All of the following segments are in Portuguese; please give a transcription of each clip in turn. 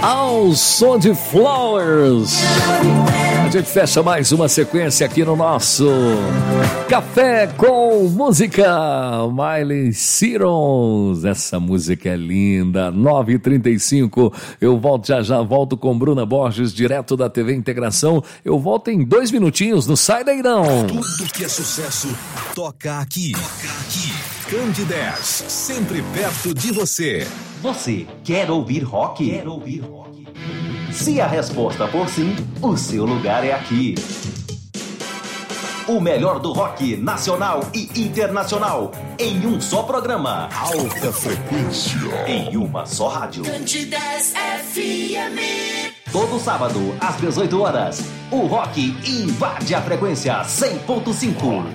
Ao som de Flowers. A gente fecha mais uma sequência aqui no nosso Café com Música. Miley Cyrus, essa música é linda. 9h35, eu volto já volto com Bruna Borges, direto da TV Integração. Eu volto em 2 minutinhos, não sai daí não. Tudo que é sucesso, toca aqui. Cand 10, sempre perto de você. Você quer ouvir rock? Quer ouvir rock? Se a resposta for sim, o seu lugar é aqui. O melhor do rock nacional e internacional em um só programa. Alta frequência. Em uma só rádio. Cand 10 FM. Todo sábado, às 18 horas, o rock invade a frequência 100.5.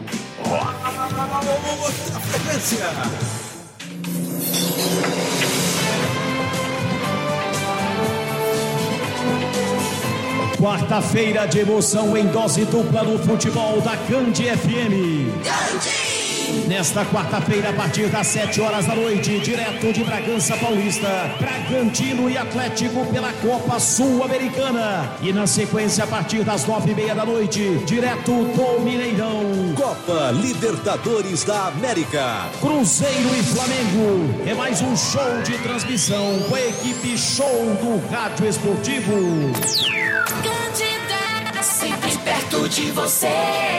Alta frequência. Quarta-feira de emoção em dose dupla no futebol da Cand FM. Nesta quarta-feira, a partir das 7 horas da noite, direto de Bragança Paulista, Bragantino e Atlético pela Copa Sul-Americana. E na sequência, a partir das 9h30 da noite, direto do Mineirão, Copa Libertadores da América. Cruzeiro e Flamengo. É mais um show de transmissão com a equipe Show do Rádio Esportivo. Cand 10, sempre perto de você.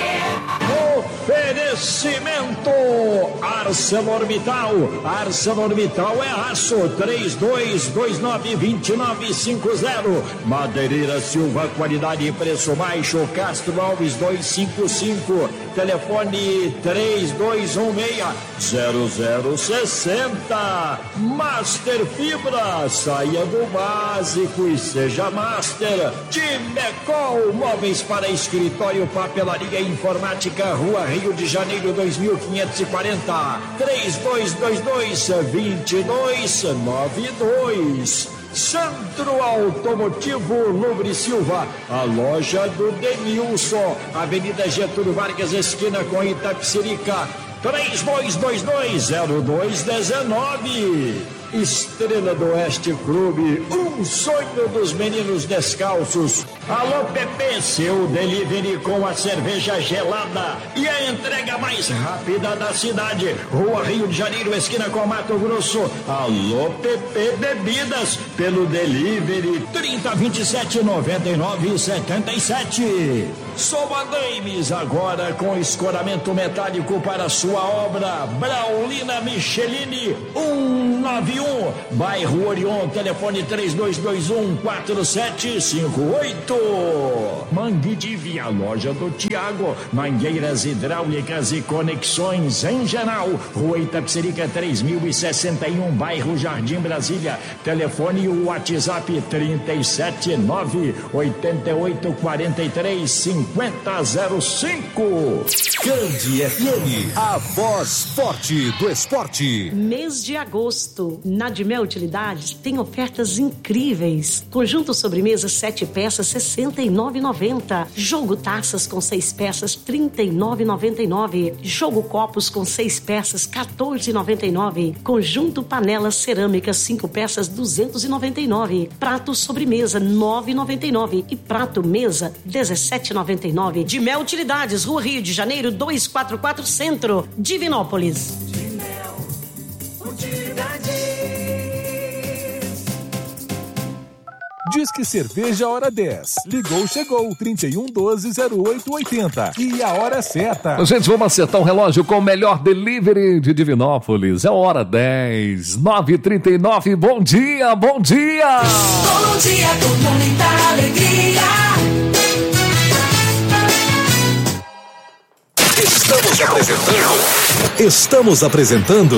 Oferecimento ArcelorMittal. ArcelorMittal é aço. 3229-2950. Madeireira Silva, qualidade e preço baixo. Castro Alves 255. Telefone 3216-0060. Master Fibra, saia do básico e seja Master. Timecol, móveis para escritório, papelaria e informática, Rua Rio de Janeiro 2540. 3222-2292. Centro Automotivo Lubre Silva, a loja do Denilson, Avenida Getúlio Vargas, esquina com Itapecerica, 3222-0219. Estrela do Oeste Clube, um sonho dos meninos descalços. Alô Pepe, seu delivery com a cerveja gelada e a entrega mais rápida da cidade. Rua Rio de Janeiro, esquina com Mato Grosso. Alô Pepe Bebidas, pelo delivery 3027-9977. Soma Games, agora com escoramento metálico para sua obra. Braulina Michelini 191, bairro Orion, telefone 3221-4758. Mangue de Via, loja do Tiago, mangueiras hidráulicas e conexões em geral. Rua Itapecerica 3061, bairro Jardim Brasília, telefone e o WhatsApp 379-8843-5005. Cand FM, a voz forte do esporte. Mês de agosto, na Dimel Utilidades tem ofertas incríveis. Conjunto sobremesa 7 peças, R$ 69,90. Jogo taças com 6 peças, R$ 39,99. Jogo copos com 6 peças, R$ 14,99. Conjunto panelas cerâmicas 5 peças, R$ 299. Prato sobremesa, R$ 9,99. E prato mesa, R$ 17,99. Dimel Utilidades, Rua Rio de Janeiro, 244 Centro, Divinópolis. Dimel Utilidades. Disque Cerveja Hora 10. Ligou, chegou. 3112-0880. E a hora certa. Gente, vamos acertar um relógio com o melhor delivery de Divinópolis. É hora 10, 9h39. Bom dia, bom dia! Bom dia com muita alegria. Estamos apresentando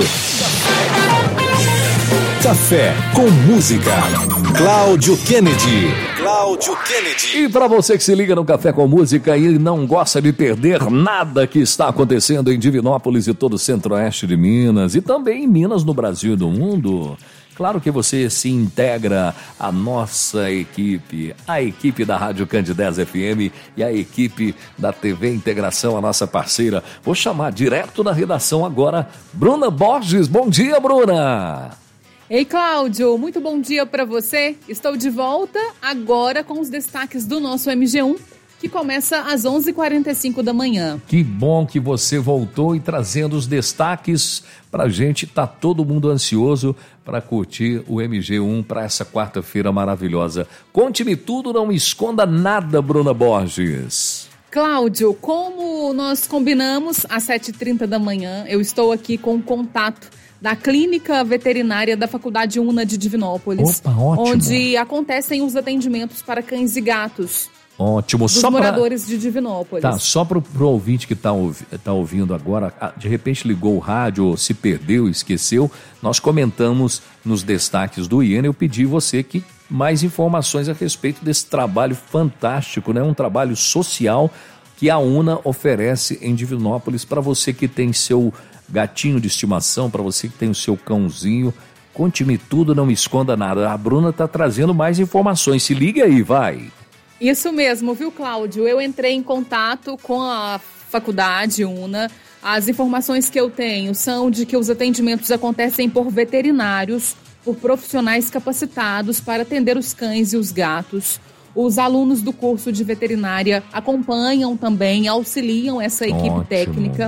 Café com Música. Cláudio Kennedy. E para você que se liga no Café com Música e não gosta de perder nada que está acontecendo em Divinópolis e todo o centro-oeste de Minas, e também em Minas, no Brasil e no mundo, claro que você se integra à nossa equipe, a equipe da Rádio Cand 10 FM e a equipe da TV Integração, a nossa parceira. Vou chamar direto da redação agora, Bruna Borges. Bom dia, Bruna! Ei, Cláudio, muito bom dia para você. Estou de volta agora com os destaques do nosso MG1, que começa às 11h45 da manhã. Que bom que você voltou e trazendo os destaques pra gente. Tá todo mundo ansioso para curtir o MG1 para essa quarta-feira maravilhosa. Conte-me tudo, não me esconda nada, Bruna Borges. Cláudio, como nós combinamos, às 7h30 da manhã, eu estou aqui com o contato da Clínica Veterinária da Faculdade UNA de Divinópolis. Opa, ótimo. Onde acontecem os atendimentos para cães e gatos. Ótimo. Dos moradores de Divinópolis. Tá, só pro ouvinte que tá ouvindo agora, de repente ligou o rádio, ou se perdeu, esqueceu, nós comentamos nos destaques do IENA, eu pedi você que mais informações a respeito desse trabalho fantástico, né? Um trabalho social que a UNA oferece em Divinópolis para você que tem seu gatinho de estimação, para você que tem o seu cãozinho. Conte-me tudo, não me esconda nada. A Bruna está trazendo mais informações. Se liga aí, vai. Isso mesmo, viu, Cláudio? Eu entrei em contato com a faculdade UNA. As informações que eu tenho são de que os atendimentos acontecem por veterinários, por profissionais capacitados para atender os cães e os gatos. Os alunos do curso de veterinária acompanham também, auxiliam essa equipe técnica.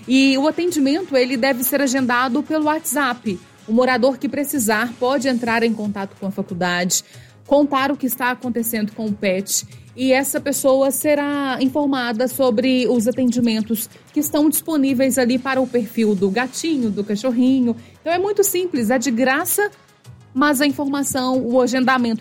E o atendimento ele deve ser agendado pelo WhatsApp. O morador que precisar pode entrar em contato com a faculdade, contar o que está acontecendo com o pet e essa pessoa será informada sobre os atendimentos que estão disponíveis ali para o perfil do gatinho, do cachorrinho. Então é muito simples, é de graça, mas a informação, o agendamento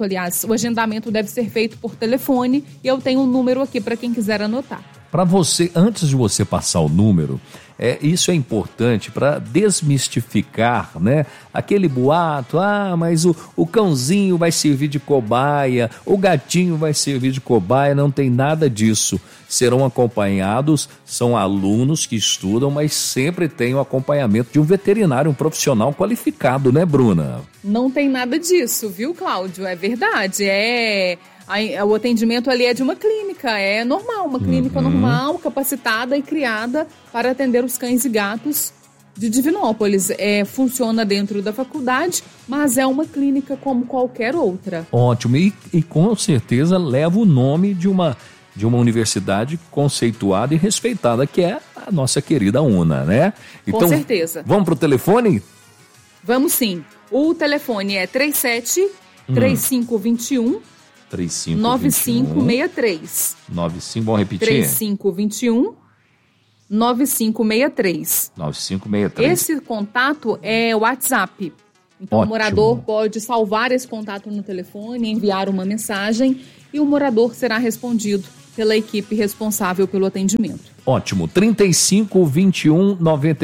deve ser feito por telefone e eu tenho um número aqui para quem quiser anotar. Para você, antes de você passar o número, isso é importante para desmistificar, né? Aquele boato, mas o cãozinho vai servir de cobaia, o gatinho vai servir de cobaia, não tem nada disso. Serão acompanhados, são alunos que estudam, mas sempre tem o acompanhamento de um veterinário, um profissional qualificado, né, Bruna? Não tem nada disso, viu, Cláudio? É verdade, o atendimento ali é de uma clínica, é normal, uma clínica normal, capacitada e criada para atender os cães e gatos de Divinópolis. Funciona dentro da faculdade, mas é uma clínica como qualquer outra. Ótimo, e com certeza leva o nome de uma universidade conceituada e respeitada, que é a nossa querida UNA, né? Então, com certeza. Vamos para o telefone? Vamos sim. O telefone é 37-3521 9563. 95, vamos repetir? 3521 9563. 9563. Esse contato é o WhatsApp. Então, ótimo. O morador pode salvar esse contato no telefone, enviar uma mensagem e o morador será respondido pela equipe responsável pelo atendimento. Ótimo. 3521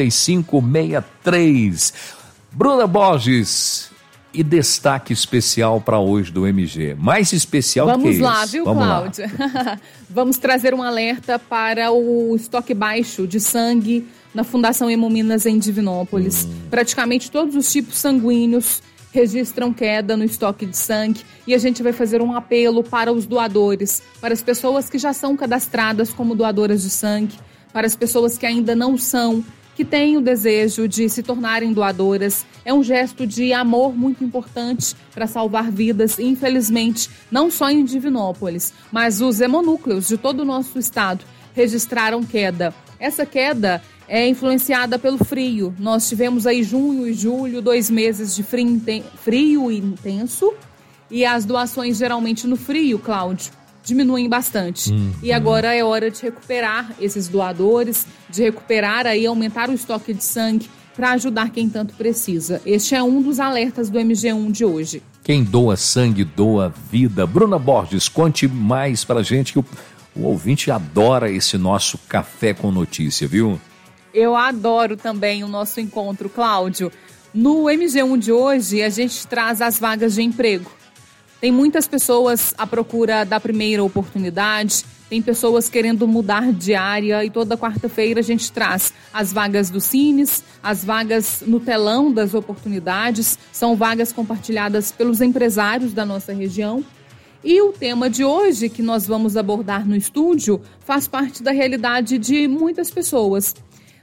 9563. Bruna Borges. E destaque especial para hoje do MG. Mais especial do que isso. Vamos lá, viu, Cláudia? Vamos trazer um alerta para o estoque baixo de sangue na Fundação Hemominas em Divinópolis. Praticamente todos os tipos sanguíneos registram queda no estoque de sangue e a gente vai fazer um apelo para os doadores, para as pessoas que já são cadastradas como doadoras de sangue, para as pessoas que ainda não são, que têm o desejo de se tornarem doadoras. É um gesto de amor muito importante para salvar vidas. Infelizmente, não só em Divinópolis, mas os hemonúcleos de todo o nosso estado registraram queda. Essa queda é influenciada pelo frio. Nós tivemos aí junho e julho, 2 meses de frio intenso, e as doações geralmente no frio, Cláudio, diminuem bastante. E agora é hora de recuperar esses doadores, de recuperar aí, aumentar o estoque de sangue para ajudar quem tanto precisa. Este é um dos alertas do MG1 de hoje. Quem doa sangue, doa vida. Bruna Borges, conte mais pra gente, que o ouvinte adora esse nosso café com notícia, viu? Eu adoro também o nosso encontro, Cláudio. No MG1 de hoje, a gente traz as vagas de emprego. Tem muitas pessoas à procura da primeira oportunidade, tem pessoas querendo mudar de área e toda quarta-feira a gente traz as vagas do Cines, as vagas no telão das oportunidades, são vagas compartilhadas pelos empresários da nossa região. E o tema de hoje que nós vamos abordar no estúdio faz parte da realidade de muitas pessoas.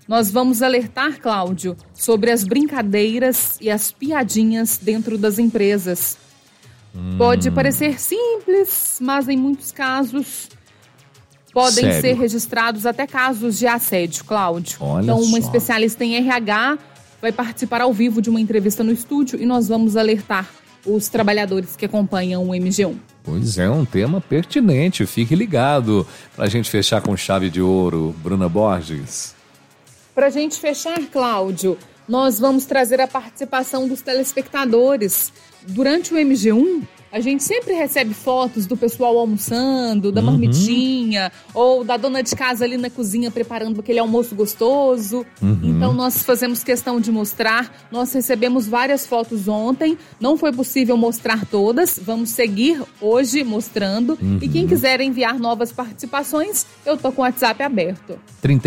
nós vamos alertar, Cláudio, sobre as brincadeiras e as piadinhas dentro das empresas. Pode parecer simples, mas em muitos casos podem ser registrados até casos de assédio, Cláudio. Olha então, uma só. especialista em RH vai participar ao vivo de uma entrevista no estúdio e nós vamos alertar os trabalhadores que acompanham o MG1. Pois é, um tema pertinente, fique ligado. Pra gente fechar com chave de ouro, Bruna Borges. Pra gente fechar, Cláudio, nós vamos trazer a participação dos telespectadores. Durante o MG1, a gente sempre recebe fotos do pessoal almoçando, da marmitinha, ou da dona de casa ali na cozinha preparando aquele almoço gostoso. Então, nós fazemos questão de mostrar. Nós recebemos várias fotos ontem, não foi possível mostrar todas. Vamos seguir hoje mostrando. E quem quiser enviar novas participações, eu tô com o WhatsApp aberto.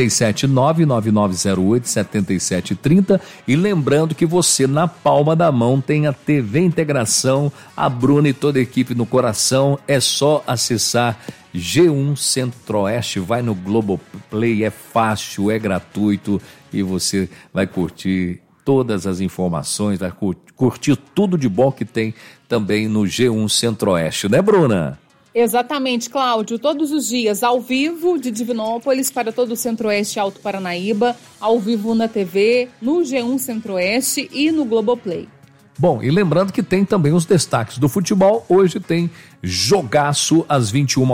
379-9908-7730. E lembrando que você, na palma da mão, tem a TV Integração, a Bruna e toda a equipe no coração. É só acessar G1 Centro-Oeste, vai no Globoplay, é fácil, é gratuito e você vai curtir todas as informações, vai curtir tudo de bom que tem também no G1 Centro-Oeste, né, Bruna? Exatamente, Cláudio. Todos os dias, ao vivo de Divinópolis para todo o Centro-Oeste e Alto Paranaíba, ao vivo na TV, no G1 Centro-Oeste e no Globoplay. Bom, e lembrando que tem também os destaques do futebol. Hoje tem jogaço às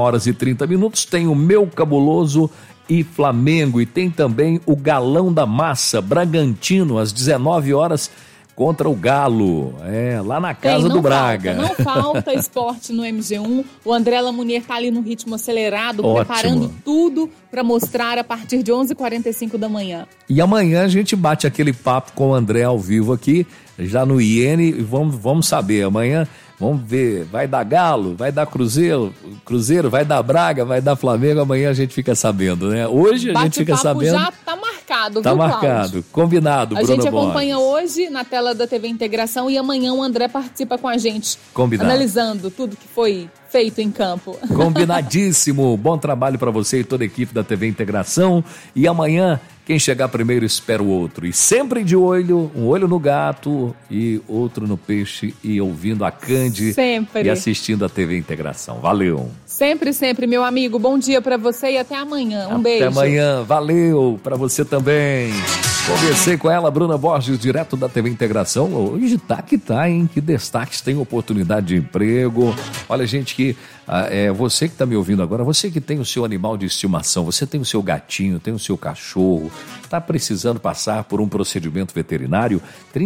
21h30, tem o Meu Cabuloso e Flamengo, e tem também o Galão da Massa, Bragantino, às 19h contra o Galo, lá na casa do Braga. Não falta esporte no MG1, o André Lamounier tá ali no ritmo acelerado, preparando tudo para mostrar a partir de 11h45 da manhã. E amanhã a gente bate aquele papo com o André ao vivo aqui, já no IN, e vamos saber, amanhã vamos ver, vai dar Galo, vai dar Cruzeiro, vai dar Braga, vai dar Flamengo, amanhã a gente fica sabendo, né? Hoje a gente fica sabendo. Já tá marcado, tá viu, marcado, Cláudio? Combinado, Bruno A gente Borges. acompanha hoje na tela da TV Integração e amanhã o André participa com a gente, Combinado. Analisando tudo que foi feito em campo. Combinadíssimo, bom trabalho para você e toda a equipe da TV Integração, e amanhã quem chegar primeiro espera o outro, e sempre de olho, um olho no gato e outro no peixe, e ouvindo a Cande sempre. E assistindo a TV Integração. Valeu! Sempre, sempre, meu amigo. Bom dia para você e até amanhã. Beijo. Até amanhã. Valeu para você também. Conversei com ela, Bruna Borges, direto da TV Integração. Hoje tá que tá, hein? Que destaques, tem oportunidade de emprego. Olha, gente, que você que tá me ouvindo agora, você que tem o seu animal de estimação, você tem o seu gatinho, tem o seu cachorro, tá precisando passar por um procedimento veterinário,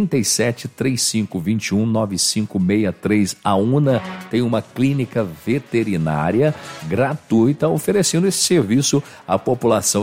37-3521-9563. A UNA tem uma clínica veterinária gratuita oferecendo esse serviço à população.